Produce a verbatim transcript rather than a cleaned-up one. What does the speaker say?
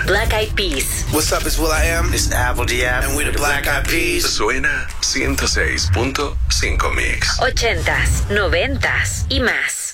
Black Eyed Peas. What's up, it's Will I Am. It's Apple Diab. And we're the Black Eyed Peas. Suena ciento seis punto cinco Mix. Ochentas, noventas y más.